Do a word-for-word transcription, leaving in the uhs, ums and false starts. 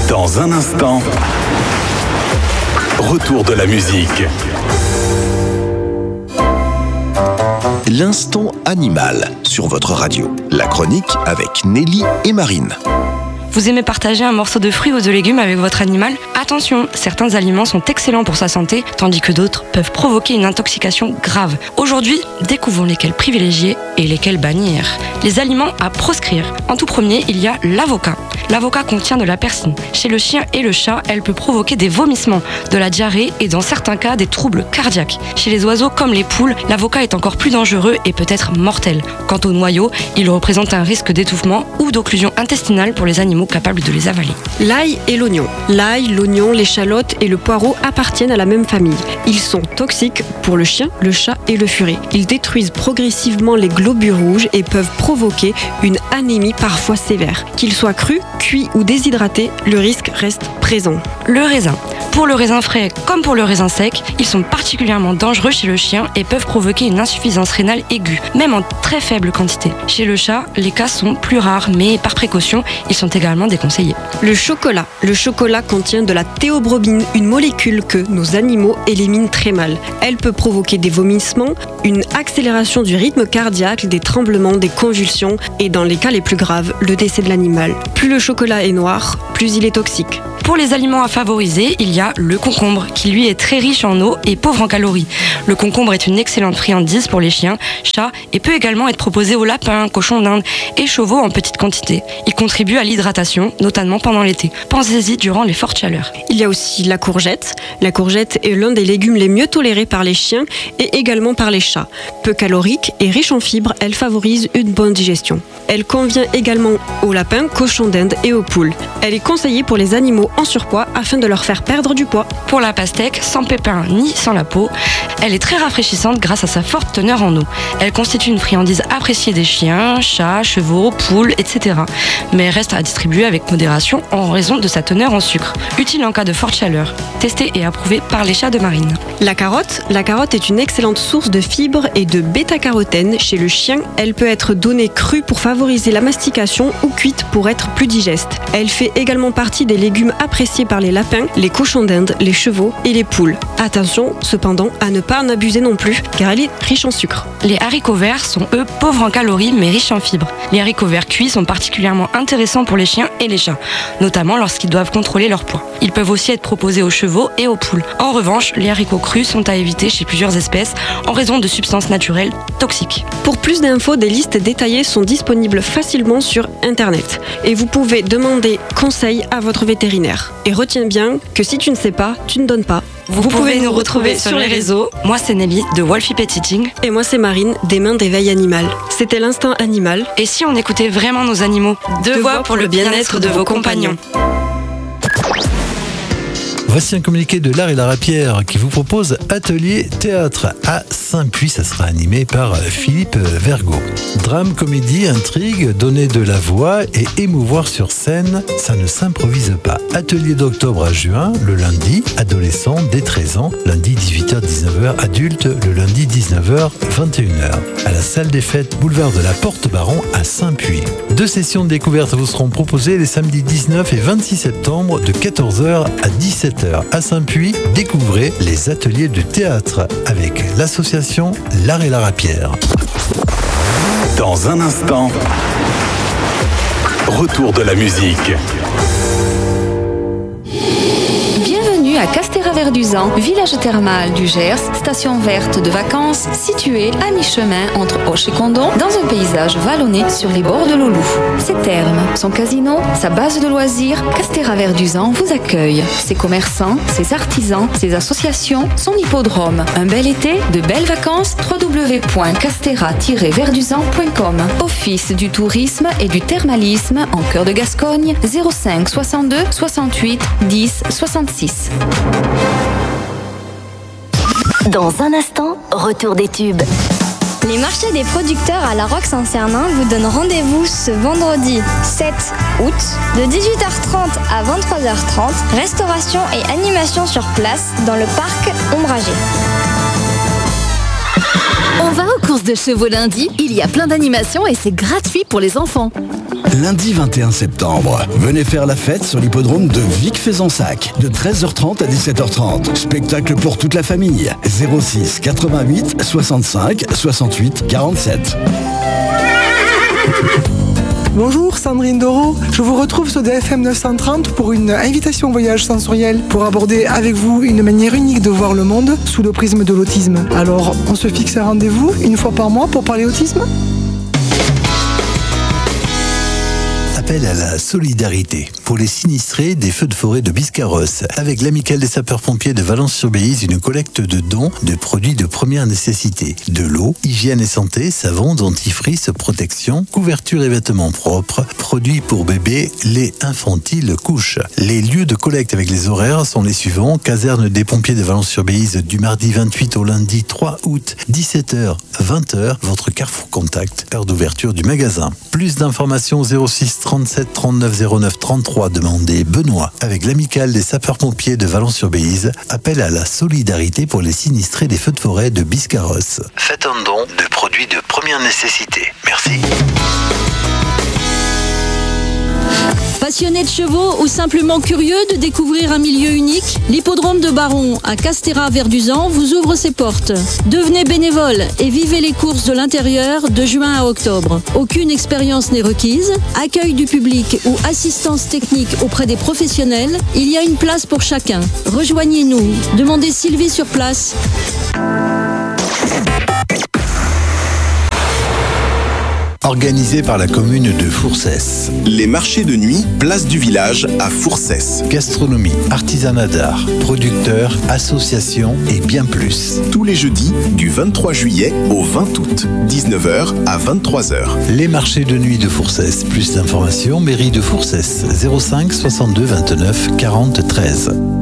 Dans un instant, retour de la musique. L'instant animal sur votre radio. La chronique avec Nelly et Marine. Vous aimez partager un morceau de fruits ou de légumes avec votre animal ? Attention, certains aliments sont excellents pour sa santé, tandis que d'autres peuvent provoquer une intoxication grave. Aujourd'hui, découvrons lesquels privilégier et lesquels bannir. Les aliments à proscrire. En tout premier, il y a l'avocat. L'avocat contient de la persine. Chez le chien et le chat, elle peut provoquer des vomissements, de la diarrhée et dans certains cas des troubles cardiaques. Chez les oiseaux comme les poules, l'avocat est encore plus dangereux et peut être mortel. Quant au noyau, il représente un risque d'étouffement ou d'occlusion intestinale pour les animaux capables de les avaler. L'ail et l'oignon. L'ail, l'oignon, l'échalote et le poireau appartiennent à la même famille. Ils sont toxiques pour le chien, le chat et le furet. Ils détruisent progressivement les globules rouges et peuvent provoquer une anémie parfois sévère. Qu'ils soient crus, cuits ou déshydratés, le risque reste présent. Le raisin. Pour le raisin frais comme pour le raisin sec, ils sont particulièrement dangereux chez le chien et peuvent provoquer une insuffisance rénale aiguë, même en très faible quantité. Chez le chat, les cas sont plus rares, mais par précaution, ils sont également déconseillés. Le chocolat. Le chocolat contient de la théobromine, une molécule que nos animaux éliminent très mal. Elle peut provoquer des vomissements, une accélération du rythme cardiaque, des tremblements, des convulsions et dans les cas les plus graves, le décès de l'animal. Plus le chocolat est noir, plus il est toxique. Pour les aliments à favoriser, il y a le concombre, qui lui est très riche en eau et pauvre en calories. Le concombre est une excellente friandise pour les chiens, chats et peut également être proposé aux lapins, cochons d'Inde et chevaux en petite quantité. Il contribue à l'hydratation, notamment pendant l'été. Pensez-y durant les fortes chaleurs. Il y a aussi la courgette. La courgette est l'un des légumes les mieux tolérés par les chiens et également par les chats. Peu calorique et riche en fibres, elle favorise une bonne digestion. Elle convient également aux lapins, cochons d'Inde et aux poules. Elle est conseillée pour les animaux en surpoids afin de leur faire perdre du poids. Pour la pastèque, sans pépins ni sans la peau, elle est très rafraîchissante grâce à sa forte teneur en eau. Elle constitue une friandise appréciée des chiens, chats, chevaux, poules, et cetera. Mais reste à distribuer avec modération en raison de sa teneur en sucre. Utile en cas de forte chaleur. Testée et approuvée par les chats de Marine. La carotte. La carotte est une excellente source de fibres et de bêta-carotène. Chez le chien, elle peut être donnée crue pour favoriser la mastication ou cuite pour être plus digeste. Elle fait également partie des légumes appréciés par les lapins, les cochons d'Inde, les chevaux et les poules. Attention, cependant, à ne pas en abuser non plus, car elle est riche en sucre. Les haricots verts sont eux pauvres en calories mais riches en fibres. Les haricots verts cuits sont particulièrement intéressants pour les chiens et les chats, notamment lorsqu'ils doivent contrôler leur poids. Ils peuvent aussi être proposés aux chevaux et aux poules. En revanche, les haricots crus sont à éviter chez plusieurs espèces en raison de substances naturelles toxiques. Pour plus d'infos, des listes détaillées sont disponibles facilement sur Internet. Et vous pouvez demander conseil à votre vétérinaire. Et retiens bien que si tu ne sais pas, tu ne donnes pas. Vous, vous pouvez nous retrouver sur les réseaux. Moi, c'est Nelly de Wolfie Pet Eating. Et moi, c'est Marine des Mains d'éveil animal. C'était l'instant animal. Et si on écoutait vraiment nos animaux ? Deux, Deux voix pour le bien-être de vos compagnons. Voici un communiqué de l'Art et la Rapière qui vous propose Atelier Théâtre à Saint-Puy. Ça sera animé par Philippe Vergot. Drame, comédie, intrigue, donner de la voix et émouvoir sur scène, ça ne s'improvise pas. Atelier d'octobre à juin, le lundi, adolescent dès treize ans, lundi dix-huit heures dix-neuf heures, adulte, le lundi dix-neuf heures vingt et une heures. À la salle des fêtes, boulevard de la Porte-Baron à Saint-Puy. Deux sessions de découverte vous seront proposées les samedis dix-neuf et vingt-six septembre de quatorze heures à dix-sept heures. À Saint-Puy, découvrez les ateliers de théâtre avec l'association L'Art et la Rapière. Dans un instant, retour de la musique. Bienvenue à Castéra-Verduzan, village thermal du Gers, station verte de vacances située à mi-chemin entre Auch et Condom, dans un paysage vallonné sur les bords de l'Aulou. Ses thermes, son casino, sa base de loisirs, Castéra-Verduzan vous accueille. Ses commerçants, ses artisans, ses associations, son hippodrome. Un bel été, de belles vacances, w w w point castéra tiret verduzan point com. Office du tourisme et du thermalisme en cœur de Gascogne, zéro cinq soixante-deux soixante-huit dix soixante-six. Dans un instant, retour des tubes. Les marchés des producteurs à La Roque-Saint-Cernin vous donnent rendez-vous ce vendredi sept août de dix-huit heures trente à vingt-trois heures trente. Restauration et animation sur place dans le parc ombragé. On va aux courses de chevaux lundi, il y a plein d'animations et c'est gratuit pour les enfants. Lundi vingt et un septembre, venez faire la fête sur l'hippodrome de Vic-Fezensac de treize heures trente à dix-sept heures trente. Spectacle pour toute la famille. zéro six quatre-vingt-huit soixante-cinq soixante-huit quarante-sept. Bonjour, Sandrine Doro. Je vous retrouve sur D F M neuf cent trente pour une invitation au voyage sensoriel pour aborder avec vous une manière unique de voir le monde sous le prisme de l'autisme. Alors, on se fixe un rendez-vous une fois par mois pour parler autisme ? Appel à la solidarité pour les sinistrés des feux de forêt de Biscarrosse. Avec l'amicale des sapeurs-pompiers de Valence-sur-Bélize, une collecte de dons de produits de première nécessité. De l'eau, hygiène et santé, savon, dentifrice, protection, couverture et vêtements propres, produits pour bébés, lait infantile, couches. Les lieux de collecte avec les horaires sont les suivants. Caserne des pompiers de Valence-sur-Bélize du mardi vingt-huit au lundi trois août, dix-sept heures vingt heures, votre Carrefour Contact, heure d'ouverture du magasin. Plus d'informations zéro six trente-sept trente-neuf zéro neuf trente-trois, demandez Benoît. Avec l'amicale des sapeurs-pompiers de Valence-sur-Bélize, appel à la solidarité pour les sinistrés des feux de forêt de Biscarrosse. Faites un don de produits de première nécessité. Merci. Passionné de chevaux ou simplement curieux de découvrir un milieu unique, l'hippodrome de Baron à Castéra-Verduzan vous ouvre ses portes. Devenez bénévole et vivez les courses de l'intérieur de juin à octobre. Aucune expérience n'est requise, accueil du public ou assistance technique auprès des professionnels, il y a une place pour chacun. Rejoignez-nous, demandez Sylvie sur place. Organisé par la commune de Fourcès. Les marchés de nuit, place du village à Fourcès. Gastronomie, artisanat d'art, producteurs, associations et bien plus. Tous les jeudis, du vingt-trois juillet au vingt août, dix-neuf heures à vingt-trois heures. Les marchés de nuit de Fourcès. Plus d'informations, mairie de Fourcès, zéro cinq soixante-deux vingt-neuf quarante treize.